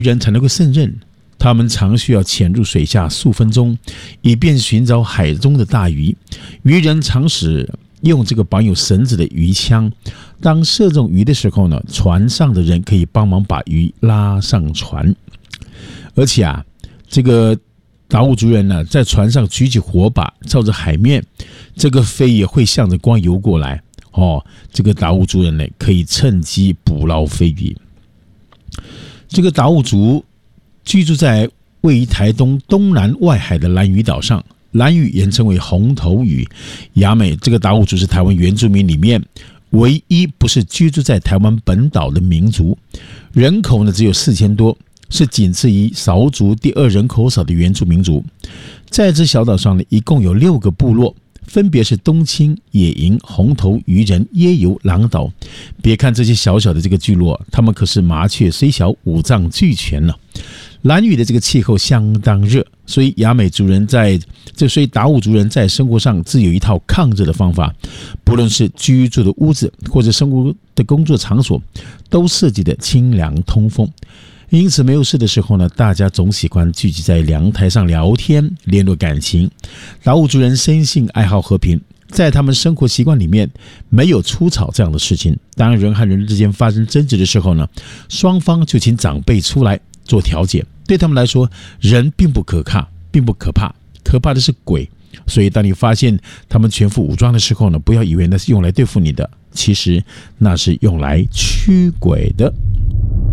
人才能够胜任。他们常需要潜入水下数分钟，以便寻找海中的大鱼。渔人常使用这个绑有绳子的鱼枪，当射中鱼的时候呢，船上的人可以帮忙把鱼拉上船。而且这个达悟族人呢，在船上举起火把，照着海面，这个飞也会向着光游过来。这个达悟族人呢，可以趁机捕捞飞鱼。这个达悟族居住在位于台东东南外海的兰屿岛上，兰屿也称为红头屿。雅美这个达悟族是台湾原住民里面唯一不是居住在台湾本岛的民族，人口呢只有4000多，是仅次于韶族第2人口少的原住民族。在这小岛上呢，一共有6个部落，分别是东清、野营、红头、渔人、耶游、狼岛。别看这些小小的这个聚落，他们可是麻雀虽小，五脏俱全了。兰屿的这个气候相当热，所以雅美族人所以达悟族人在生活上自有一套抗热的方法，不论是居住的屋子或者生活的工作场所，都设计的清凉通风。因此没有事的时候呢，大家总喜欢聚集在凉台上聊天，联络感情。达悟族人生性爱好和平，在他们生活习惯里面没有粗吵这样的事情。当人和人之间发生争执的时候呢，双方就请长辈出来做调解。对他们来说，人并不可怕，可怕的是鬼。所以当你发现他们全副武装的时候呢，不要以为那是用来对付你的，其实那是用来驱鬼的。